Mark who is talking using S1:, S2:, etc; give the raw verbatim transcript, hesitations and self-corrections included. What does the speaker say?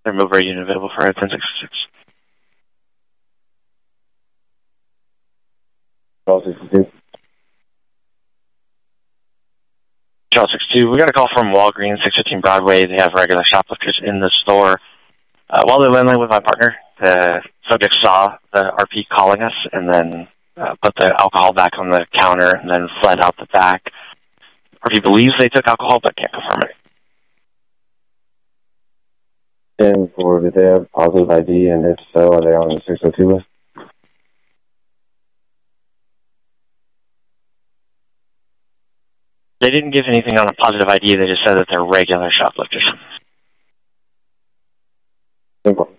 S1: Their mobile unit available for ten sixty-six.
S2: twelve sixty-two.
S1: twelve sixty-two. We got a call from Walgreens, six fifteen Broadway. They have regular shoplifters in the store. Uh, while they're landing with my partner, the subject saw the R P calling us and then uh, put the alcohol back on the counter and then fled out the back. R P believes they took alcohol, but can't confirm it.
S2: And for, did they have positive I D, and if so, are they on the six oh two list?
S1: They didn't give anything on a positive I D. They just said that they're regular shoplifters.
S2: Simple.